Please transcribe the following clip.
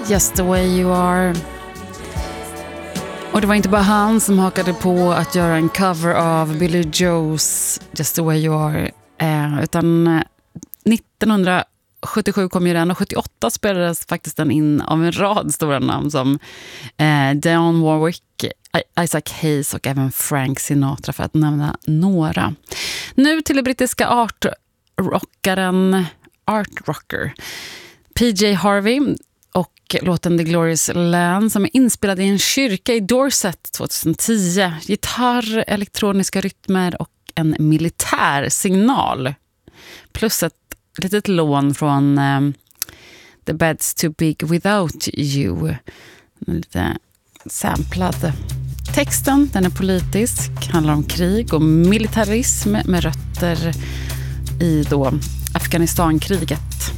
Just the way you are. Och det var inte bara han som hakade på att göra en cover av Billy Joes Just the way you are, utan 1977 kom ju den, och 78 spelades faktiskt den in av en rad stora namn som Dionne Warwick, Isaac Hayes och även Frank Sinatra, för att nämna några. Nu till det brittiska art rocker PJ Harvey och låten The Glorious Land, som är inspelad i en kyrka i Dorset 2010. Gitarr, elektroniska rytmer och en militär signal. Plus ett litet lån från The Bed's Too Big Without You. Lite samplad. Texten, den är politisk, handlar om krig och militarism med rötter i då Afghanistankriget.